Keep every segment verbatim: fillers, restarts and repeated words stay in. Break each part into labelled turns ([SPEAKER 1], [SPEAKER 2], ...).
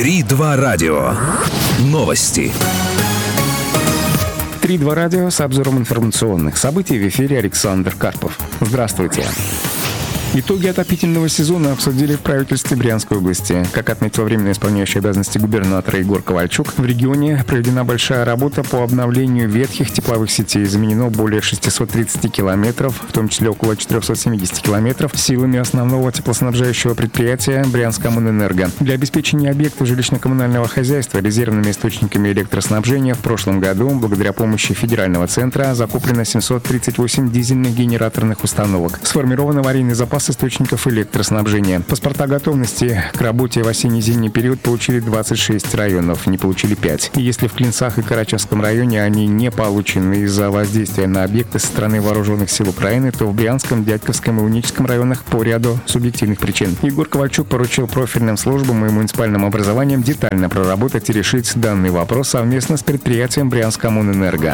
[SPEAKER 1] три два радио. Новости.
[SPEAKER 2] три два радио с обзором информационных событий. В эфире Александр Карпов. Здравствуйте. Итоги отопительного сезона обсудили в правительстве Брянской области. Как отметил временно исполняющий обязанности губернатора Егор Ковальчук, в регионе проведена большая работа по обновлению ветхих тепловых сетей. Заменено более шестьсот тридцать километров, в том числе около четыреста семьдесят километров, силами основного теплоснабжающего предприятия Брянскоммунэнерго. Для обеспечения объектов жилищно-коммунального хозяйства резервными источниками электроснабжения в прошлом году, благодаря помощи федерального центра, закуплено семьсот тридцать восемь дизельных генераторных установок. Сформирован аварийный запас источников электроснабжения. Паспорта готовности к работе в осенне-зимний период получили двадцать шесть районов, не получили пять. И если в Клинцах и Карачевском районе они не получены из-за воздействия на объекты со стороны вооруженных сил Украины, то в Брянском, Дядьковском и Уническом районах по ряду субъективных причин. Егор Ковальчук поручил профильным службам и муниципальным образованиям детально проработать и решить данный вопрос совместно с предприятием Брянскоммунэнерго.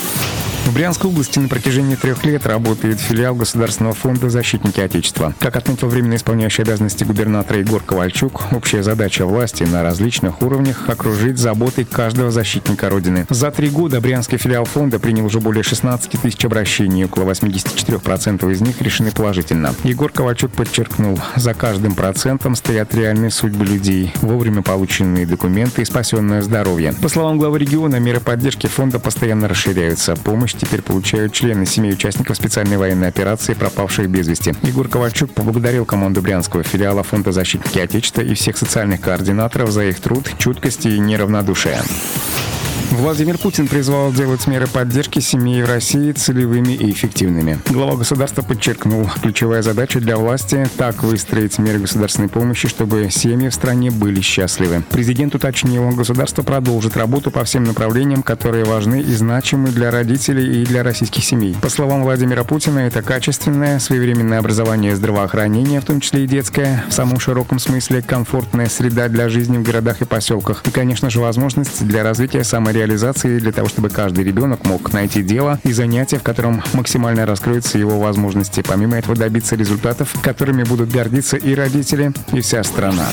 [SPEAKER 2] В Брянской области на протяжении трех лет работает филиал Государственного фонда «Защитники Отечества». Как отметил временно исполняющий обязанности губернатора Егор Ковальчук, общая задача власти на различных уровнях — окружить заботой каждого защитника Родины. За три года брянский филиал фонда принял уже более шестнадцать тысяч обращений, около восемьдесят четыре процента из них решены положительно. Егор Ковальчук подчеркнул, за каждым процентом стоят реальные судьбы людей, вовремя полученные документы и спасенное здоровье. По словам главы региона, меры поддержки фонда постоянно расширяются. Помощь теперь получают члены семей участников специальной военной операции, пропавших без вести. Егор Ковальчук поблагодарил команду брянского филиала фонда «Защитники Отечества» и всех социальных координаторов за их труд, чуткость и неравнодушие. Владимир Путин призвал делать меры поддержки семей в России целевыми и эффективными. Глава государства подчеркнул, ключевая задача для власти – так выстроить меры государственной помощи, чтобы семьи в стране были счастливы. Президент уточнил, государство продолжит работу по всем направлениям, которые важны и значимы для родителей и для российских семей. По словам Владимира Путина, это качественное, своевременное образование и здравоохранение, в том числе и детское, в самом широком смысле, комфортная среда для жизни в городах и поселках. И, конечно же, возможность для развития самореализации для того, чтобы каждый ребенок мог найти дело и занятие, в котором максимально раскроются его возможности. Помимо этого, добиться результатов, которыми будут гордиться и родители, и вся страна.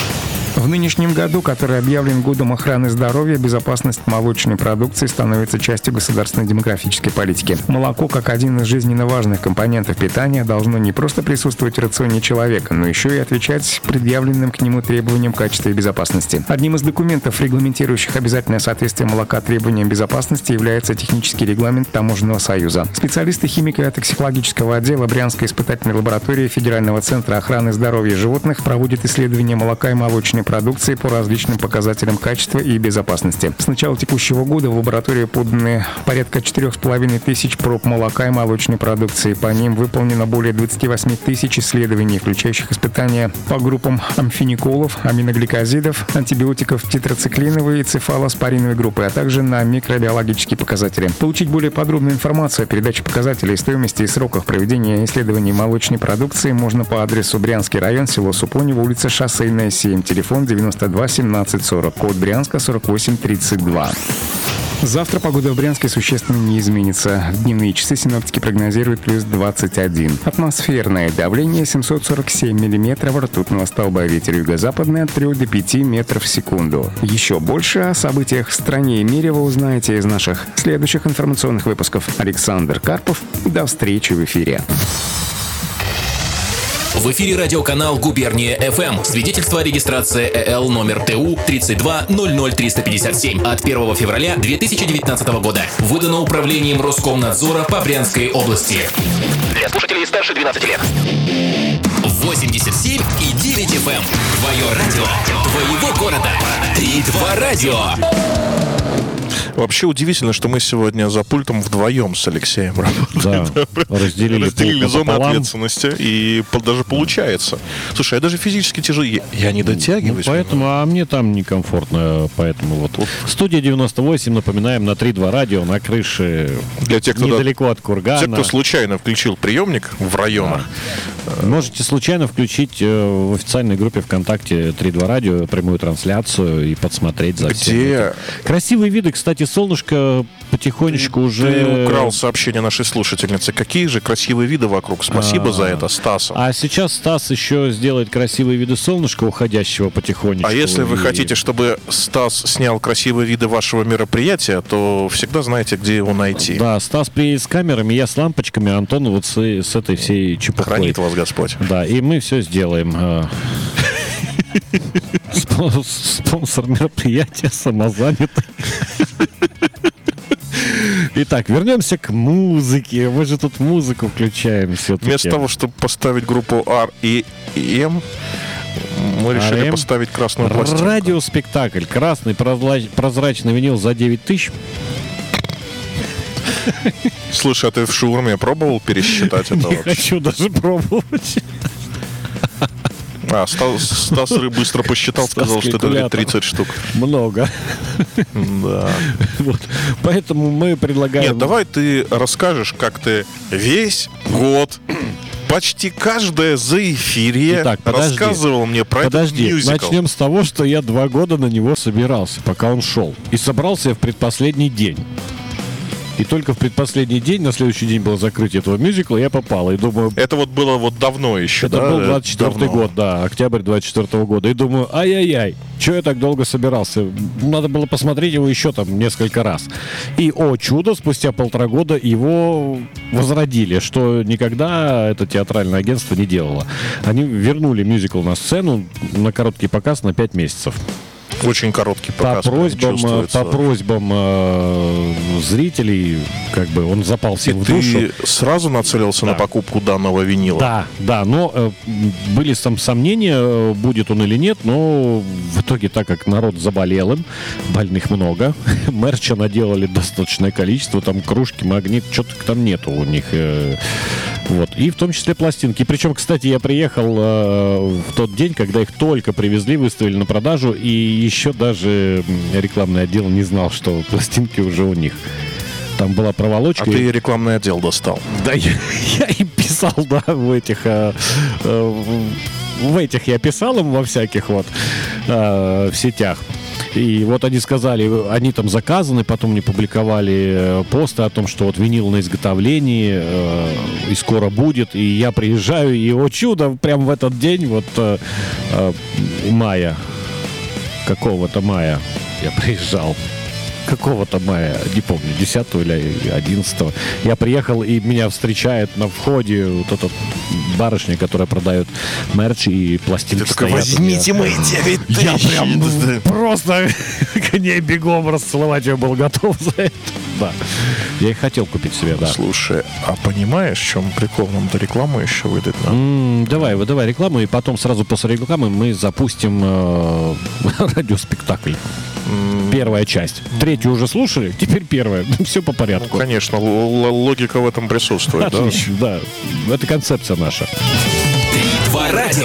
[SPEAKER 2] В нынешнем году, который объявлен годом охраны здоровья, безопасность молочной продукции становится частью государственной демографической политики. Молоко, как один из жизненно важных компонентов питания, должно не просто присутствовать в рационе человека, но еще и отвечать предъявленным к нему требованиям качества и безопасности. Одним из документов, регламентирующих обязательное соответствие молока требованиям безопасности, является технический регламент Таможенного союза. Специалисты химико-токсикологического отдела Брянской испытательной лаборатории Федерального центра охраны здоровья животных проводят исследования молока и молочной продукции по различным показателям качества и безопасности. С начала текущего года в лабораторию поданы порядка четырех с половиной тысяч проб молока и молочной продукции. По ним выполнено более двадцать восемь тысяч исследований, включающих испытания по группам амфениколов, аминогликозидов, антибиотиков тетрациклиновой и цефалоспориновой группы, а также на микробиологические показатели. Получить более подробную информацию о передаче показателей, стоимости и сроках проведения исследований молочной продукции можно по адресу Брянский район, село Супонево, улица Шоссейная, семь, телефон девяносто два семнадцать сорок, код Брянска сорок восемь тридцать два. Завтра погода в Брянске существенно не изменится. В дневные часы синоптики прогнозируют плюс двадцать один. Атмосферное давление семьсот сорок семь миллиметров ртутного столба, ветер юго-западный от трёх до пяти метров в секунду. Еще больше о событиях в стране и мире вы узнаете из наших следующих информационных выпусков. Александр Карпов. До встречи в эфире.
[SPEAKER 3] В эфире радиоканал «Губерния эф эм». Свидетельство о регистрации э л номер тэ у тридцать два ноль ноль триста пятьдесят семь от первого февраля две тысячи девятнадцатого года. Выдано управлением Роскомнадзора по Брянской области. Для слушателей старше двенадцати лет. восемьдесят семь и девять эф эм. Твое радио, твоего города. три два радио.
[SPEAKER 4] Вообще удивительно, что мы сегодня за пультом вдвоем с Алексеем работаем.
[SPEAKER 5] Да, разделили,
[SPEAKER 4] разделили зону
[SPEAKER 5] пополам.
[SPEAKER 4] ответственности, и даже получается. Слушай, я даже физически тяжело, я, я не дотягиваюсь.
[SPEAKER 5] Ну, поэтому, а мне там некомфортно, поэтому вот. Студия девяносто восемь, напоминаем, на три два радио, на крыше,
[SPEAKER 4] для тех, кто
[SPEAKER 5] недалеко
[SPEAKER 4] да,
[SPEAKER 5] от Кургана.
[SPEAKER 4] Те, кто случайно включил приемник в районах.
[SPEAKER 5] Да. Можете случайно включить в официальной группе ВКонтакте три два радио прямую трансляцию и подсмотреть за всем.
[SPEAKER 4] Где?
[SPEAKER 5] Красивые виды, кстати, солнышко потихонечку
[SPEAKER 4] ты,
[SPEAKER 5] уже...
[SPEAKER 4] Ты украл сообщение нашей слушательницы. Какие же красивые виды вокруг. Спасибо а, за это, Стасу.
[SPEAKER 5] А сейчас Стас еще сделает красивые виды солнышка, уходящего потихонечку.
[SPEAKER 4] А если вы
[SPEAKER 5] и...
[SPEAKER 4] хотите, чтобы Стас снял красивые виды вашего мероприятия, то всегда знаете, где его найти.
[SPEAKER 5] Да, Стас приедет с камерами, я с лампочками, а Антон вот с, с этой всей чепухой.
[SPEAKER 4] Хранит вас Господь.
[SPEAKER 5] Да, и мы все сделаем. Спонсор мероприятия самозанятый. Итак, вернемся к музыке. Мы же тут музыку включаем все-таки.
[SPEAKER 4] Вместо того, чтобы поставить группу ар и эм, мы решили ар эм поставить красную пластинку.
[SPEAKER 5] Радиоспектакль. Красный прозрачный винил за девять тысяч.
[SPEAKER 4] Слушай, а ты в шаурме пробовал пересчитать это?
[SPEAKER 5] Не хочу даже пробовать.
[SPEAKER 4] А, Стас, Стас быстро посчитал, сказал, что это тридцать штук.
[SPEAKER 5] Много.
[SPEAKER 4] Да.
[SPEAKER 5] Вот. Поэтому мы предлагаем...
[SPEAKER 4] Нет, давай ты расскажешь, как ты весь год, почти каждое заэфирие
[SPEAKER 5] Итак, подожди,
[SPEAKER 4] рассказывал мне про
[SPEAKER 5] подожди,
[SPEAKER 4] этот мюзикл.
[SPEAKER 5] Начнем с того, что я два года на него собирался, пока он шел. И собрался я в предпоследний день. И только в предпоследний день, на следующий день было закрытие этого мюзикла, я попал. И думаю...
[SPEAKER 4] Это вот было вот давно еще,
[SPEAKER 5] это
[SPEAKER 4] да?
[SPEAKER 5] Это был двадцать четвёртый год, да, октябрь двадцать четвёртого года. И думаю, ай-яй-яй, что я так долго собирался? Надо было посмотреть его еще там несколько раз. И, о чудо, спустя полтора года его возродили, что никогда это театральное агентство не делало. Они вернули мюзикл на сцену на короткий показ на пять месяцев.
[SPEAKER 4] Очень короткий показ.
[SPEAKER 5] По просьбам, по просьбам э, зрителей, как бы он запал всем
[SPEAKER 4] и
[SPEAKER 5] в душу.
[SPEAKER 4] Ты сразу нацелился да. на покупку данного винила?
[SPEAKER 5] Да, да, но э, были там сомнения, будет он или нет, но в итоге, так как народ заболел им, больных много, мерча наделали достаточное количество, там кружки, магнит, что-то там нету у них. Э, вот, и в том числе пластинки. Причем, кстати, я приехал э, в тот день, когда их только привезли, выставили на продажу, и еще даже рекламный отдел не знал, что пластинки уже у них. Там была проволочка.
[SPEAKER 4] А ты рекламный отдел достал?
[SPEAKER 5] Да, я, я им писал, да, в этих... Э, э, в этих я писал им во всяких вот э, в сетях. И вот они сказали, они там заказаны, потом мне публиковали посты о том, что вот винил на изготовлении э, и скоро будет. И я приезжаю, и, о чудо, прям в этот день, вот э, э, мая, какого-то мая я приезжал. Какого-то мая, не помню, десятого или одиннадцатого. Я приехал, и меня встречает на входе вот эта барышня, которая продает мерч и пластинки.
[SPEAKER 4] Ты возьмите мои девять тысяч.
[SPEAKER 5] Я прям просто к ней бегом расцеловать я был готов за это. Да. Я и хотел купить себе, да.
[SPEAKER 4] Слушай, а понимаешь, в чем прикол? Нам-то рекламу еще выдать надо.
[SPEAKER 5] Mm, давай, выдавай рекламу, и потом сразу после рекламы мы запустим э, радиоспектакль. Mm. Первая часть. Третью уже слушали, теперь первая. Все по порядку.
[SPEAKER 4] Ну, конечно, л- логика в этом присутствует.
[SPEAKER 5] Отлично, да? да. Это концепция наша.
[SPEAKER 3] Три-два радио.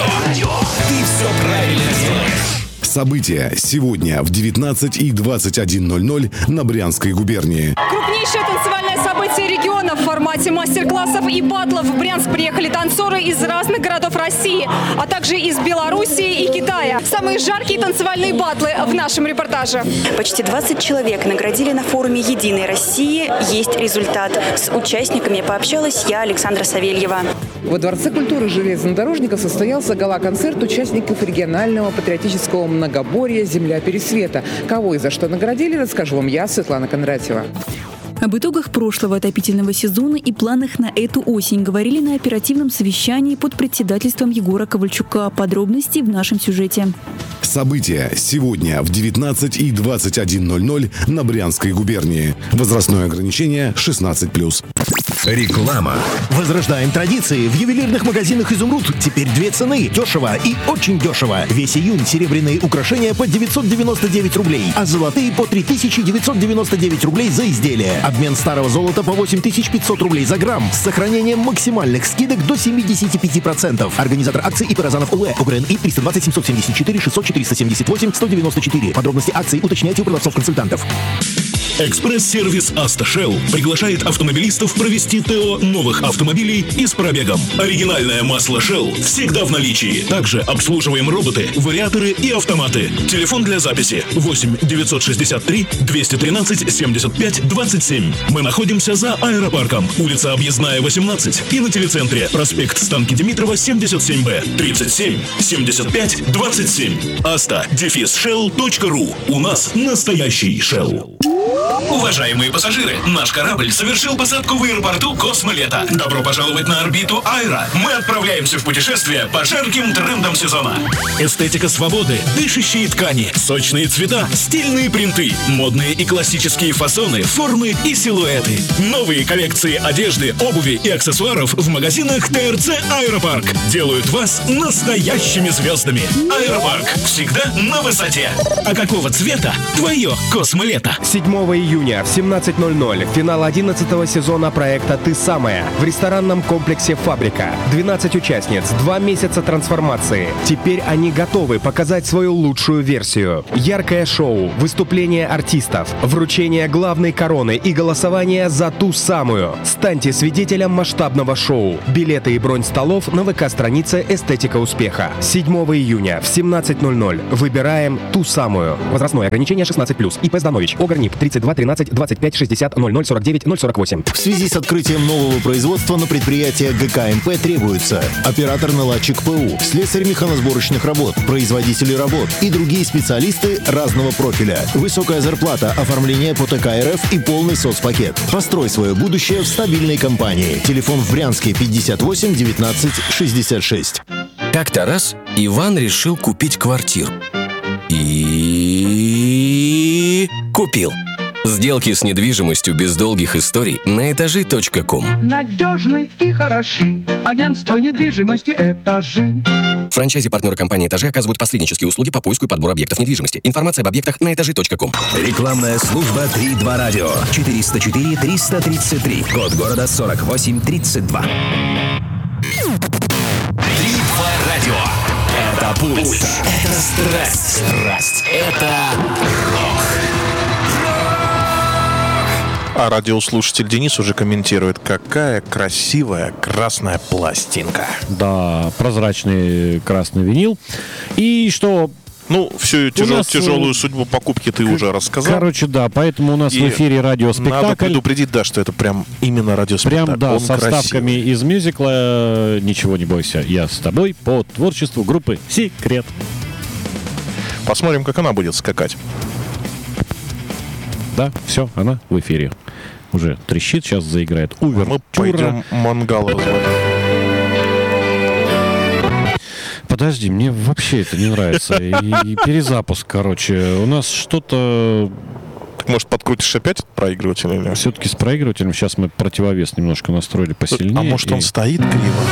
[SPEAKER 3] Ты все правильно делаешь.
[SPEAKER 1] События сегодня в девятнадцать и двадцать один ноль ноль на Брянской губернии.
[SPEAKER 6] Крупнейшее танцевальное событие региона в формате мастер-классов и батлов. В Брянск приехали танцоры из разных городов России, а также из Белоруссии и Китая. Самые жаркие танцевальные батлы в нашем репортаже.
[SPEAKER 7] Почти двадцать человек наградили на форуме «Единой России». Есть результат. С участниками пообщалась я, Александра Савельева.
[SPEAKER 8] Во Дворце культуры железнодорожников состоялся гала-концерт участников регионального патриотического многоборья «Земля Пересвета». Кого и за что наградили, расскажу вам я, Светлана Кондратьева.
[SPEAKER 9] Об итогах прошлого отопительного сезона и планах на эту осень говорили на оперативном совещании под председательством Егора Ковальчука. Подробности в нашем сюжете.
[SPEAKER 1] События сегодня в девятнадцать и двадцать один ноль ноль на Брянской губернии. Возрастное ограничение шестнадцать плюс. Реклама.
[SPEAKER 10] Возрождаем традиции. В ювелирных магазинах «Изумруд» теперь две цены. Дешево и очень дешево. Весь июнь серебряные украшения по девятьсот девяносто девять рублей, а золотые по три тысячи девятьсот девяносто девять рублей за изделие. Обмен старого золота по восемь тысяч пятьсот рублей за грамм с сохранением максимальных скидок до семьдесят пять процентов. Организатор акции ИП «Розанов ОЛ». ОГРНИ триста двадцать семьсот семьдесят четыре шестьсот четыреста семьдесят восемь сто девяносто четыре. Подробности акции уточняйте у продавцов-консультантов.
[SPEAKER 11] Экспресс-сервис «Автошелл» приглашает автомобилистов провести ТО новых автомобилей и с пробегом. Оригинальное масло Shell всегда в наличии. Также обслуживаем роботы, вариаторы и автоматы. Телефон для записи восемь девятьсот шестьдесят три двести тринадцать семьдесят пять двадцать семь. Мы находимся за аэропарком, улица Объездная, восемнадцать, и на телецентре проспект Станки Димитрова, семьдесят семь Б, тридцать семь семьдесят пять двадцать семь. Аста дефис шелл точка ру. У нас настоящий Shell. Уважаемые пассажиры, наш корабль совершил посадку в аэропорту Космолета. Добро пожаловать на орбиту Айра. Мы отправляемся в путешествие по жарким трендам сезона. Эстетика свободы, дышащие ткани, сочные цвета, стильные принты, модные и классические фасоны, формы и силуэты. Новые коллекции одежды, обуви и аксессуаров в магазинах ТРЦ Аэропарк делают вас настоящими звездами. Аэропарк всегда на высоте. А какого цвета твое Космолето?
[SPEAKER 12] седьмого июня в семнадцать ноль ноль финал одиннадцатого сезона проекта «Ты самая» в ресторанном комплексе «Фабрика». двенадцать участниц, два месяца трансформации. Теперь они готовы показать свою лучшую версию. Яркое шоу, выступления артистов, вручение главной короны и голосование за ту самую. Станьте свидетелем масштабного шоу. Билеты и бронь столов на ВК-странице «Эстетика успеха». седьмого июня в семнадцать ноль ноль выбираем ту самую. Возрастное ограничение шестнадцать плюс. ИП Зданович. Огорнип тридцать два тринадцать двадцать пять шестьдесят ноль ноль сорок девять ноль сорок восемь.
[SPEAKER 10] В связи с открытием нового производства на предприятие ГК-МП требуется оператор-наладчик ПУ, слесарь механосборочных работ, производители работ и другие специалисты разного профиля. Высокая зарплата, оформление по ТК РФ и полный соцпакет. Построй свое будущее в стабильной компании. Телефон в Брянске пятьдесят восемь девятнадцать шестьдесят шесть.
[SPEAKER 13] Как-то раз Иван решил купить квартиру. И купил. Сделки с недвижимостью без долгих историй на этажи точка ком.
[SPEAKER 14] Надежный и хороший. Агентство недвижимости «Этажи».
[SPEAKER 13] Франчайзи-партнеры компании «Этажи» оказывают посреднические услуги по поиску и подбору объектов недвижимости. Информация об объектах на этажи точка ком.
[SPEAKER 15] Рекламная служба три два радио. четыреста четыре триста тридцать три. Код города сорок восемь тридцать два.
[SPEAKER 3] три два радио. Это пульс. Это страсть. Страсть. Это рок.
[SPEAKER 4] А радиослушатель Денис уже комментирует, какая красивая красная пластинка.
[SPEAKER 5] Да, прозрачный красный винил. И что...
[SPEAKER 4] Ну, всю тяжел,
[SPEAKER 5] нас,
[SPEAKER 4] тяжелую судьбу покупки ты уже рассказал.
[SPEAKER 5] Короче, да, поэтому у нас
[SPEAKER 4] И
[SPEAKER 5] в эфире радиоспектакль.
[SPEAKER 4] Надо предупредить, да, что это прям именно радиоспектакль.
[SPEAKER 5] Прям, да,
[SPEAKER 4] Он
[SPEAKER 5] со
[SPEAKER 4] красивый.
[SPEAKER 5] вставками из мюзикла «Ничего не бойся, я с тобой» по творчеству группы «Секрет».
[SPEAKER 4] Посмотрим, как она будет скакать.
[SPEAKER 5] Да, все, она в эфире. Уже трещит, сейчас заиграет увертюра.
[SPEAKER 4] Мы пойдем мангал разводить.
[SPEAKER 5] Подожди, мне вообще это не нравится. И, и перезапуск, короче. У нас что-то...
[SPEAKER 4] Так, может, подкрутишь опять проигрыватель? Или...
[SPEAKER 5] Все-таки с проигрывателем. Сейчас мы противовес немножко настроили посильнее.
[SPEAKER 4] А может, он
[SPEAKER 5] и...
[SPEAKER 4] стоит криво?